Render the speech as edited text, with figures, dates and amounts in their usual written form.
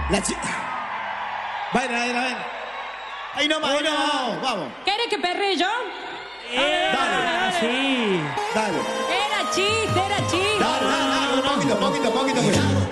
La chica. Vayan. Ahí nomás, vamos. ¿Querés que perre yo? Dale. Sí. Dale. Era chiste. Dale. Poquito.